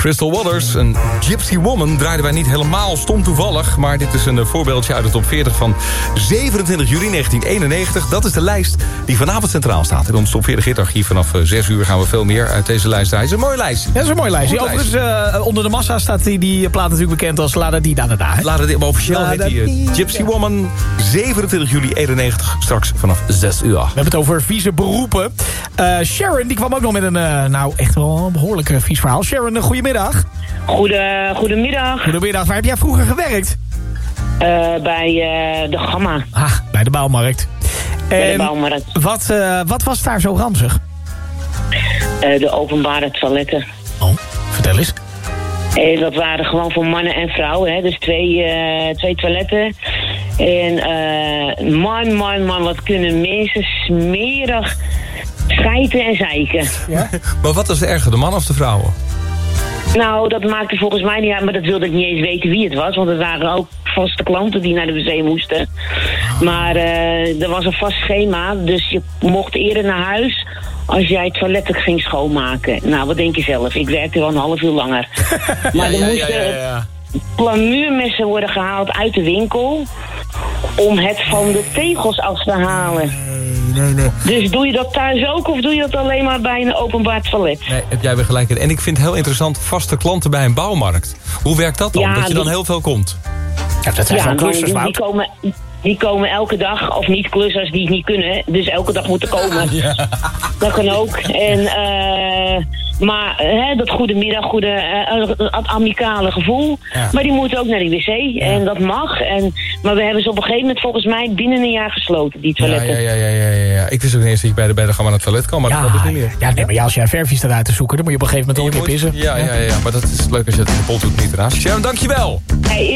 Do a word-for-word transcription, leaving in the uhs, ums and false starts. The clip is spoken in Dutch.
Crystal Waters, een Gypsy Woman, draaiden wij niet helemaal stom toevallig. Maar dit is een uh, voorbeeldje uit de top veertig van zevenentwintig juli negentien eenennegentig. Dat is de lijst die vanavond centraal staat. In ons top veertig hitarchief vanaf uh, zes uur gaan we veel meer uit deze lijst draaien. Het is een mooie lijst. Ja, dat is een mooie lijst. Overigens, uh, onder de massa staat die, die plaat natuurlijk bekend als La Da Di Da Da Da. La Da Di, maar officieel heet die uh, Gypsy Woman, zevenentwintig juli eenennegentig, straks vanaf zes uur. We hebben het over vieze beroepen. Uh, Sharon, die kwam ook nog met een, uh, nou echt wel een behoorlijk uh, vies verhaal. Sharon, uh, goedemiddag. Goede, goedemiddag. Goedemiddag, waar heb jij vroeger gewerkt? Uh, bij uh, de Gamma. Ah, bij de bouwmarkt. Bij en de bouwmarkt. Wat, uh, wat was daar zo ranzig? Uh, de openbare toiletten. Oh, vertel eens. En dat waren gewoon voor mannen en vrouwen, hè. Dus twee, uh, twee toiletten. En uh, man, man, man, wat kunnen mensen smerig schijten en zeiken. Ja? Maar wat was de erger, de man of de vrouwen? Nou, dat maakte volgens mij niet uit, maar dat wilde ik niet eens weten wie het was. Want het waren ook vaste klanten die naar de wc moesten. Maar uh, er was een vast schema, dus je mocht eerder naar huis als jij het toiletten ging schoonmaken. Nou, wat denk je zelf? Ik werkte wel een half uur langer. Maar ja, er ja, moesten ja, ja, ja. plamuurmessen worden gehaald uit de winkel om het van de tegels af te halen. Nee, nee. Dus doe je dat thuis ook of doe je dat alleen maar bij een openbaar toilet? Nee, heb jij weer gelijk in. En ik vind het heel interessant, vaste klanten bij een bouwmarkt. Hoe werkt dat dan? Ja, dat je dan die... heel veel komt? Ja, dat zijn ja, gewoon dan, klussers, die, die, Wout. komen, die komen elke dag, of niet klussers die het niet kunnen, dus elke dag moeten komen. Ja. Dat kan ook. En, uh, maar hè, dat goedemiddag, goede uh, amicale gevoel. Ja. Maar die moeten ook naar de wc. Ja. En dat mag. En, maar we hebben ze op een gegeven moment volgens mij binnen een jaar gesloten, die toiletten. Ja, ja, ja, ja, ja, ja. Ik wist ook niet eens dat je bij de, bij de Gamma naar het toilet kan, maar Ja, dat is niet meer. ja, nee, maar ja, als jij verfjes eruit te zoeken, dan moet je op een gegeven moment ook een keer pissen. Ja, ja, ja, ja, maar dat is leuk als je het in de pot doet, niet ernaast. Sharon, dankjewel. Hey,